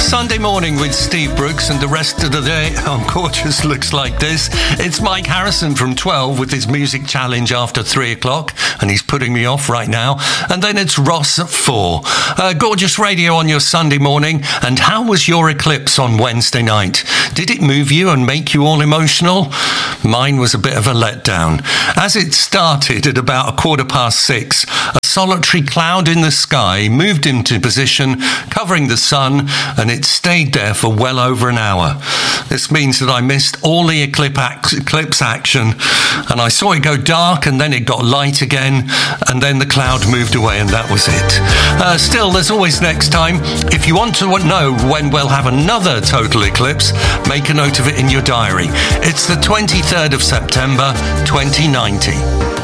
Sunday morning with Steve Brooks, and the rest of the day on Gorgeous looks like this. It's Mike Harrison from 12 with his music challenge after 3 o'clock, and he's putting me off right now. And then it's Ross at 4. Gorgeous Radio on your Sunday morning. And how was your eclipse on Wednesday night? Did it move you and make you all emotional? Mine was a bit of a letdown. As it started at about 6:15, a solitary cloud in the sky moved into position, covering the sun, and it stayed there for well over an hour. This means that I missed all the eclipse action, and I saw it go dark, and then it got light again, and then the cloud moved away, and that was it. Still, there's always next time. If you want to know when we'll have another total eclipse, make a note of it in your diary. It's the 23rd of September, 2090.